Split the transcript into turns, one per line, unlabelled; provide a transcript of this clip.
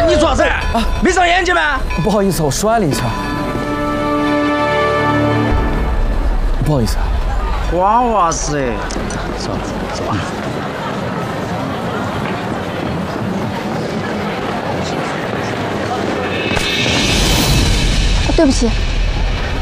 你做啥子？没长眼睛吗？
不好意思，我摔了一下。不好意思啊。
瓜娃子，走走吧。
对不起。